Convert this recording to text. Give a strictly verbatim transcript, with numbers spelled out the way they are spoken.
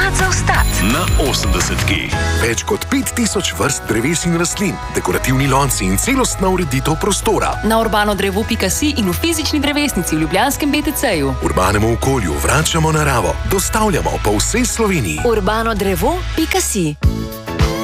Cvat za vstat. Na osemdesetki. Več kot pet tisoč vrst dreves in rastlin, dekorativni lonci in celostna ureditev prostora. Na urbano drevo pika si in v fizični drevesnici v ljubljanskem B T C-ju. Urbanemu okolju vračamo naravo. Dostavljamo po vsej Sloveniji. urbano drevo pika si.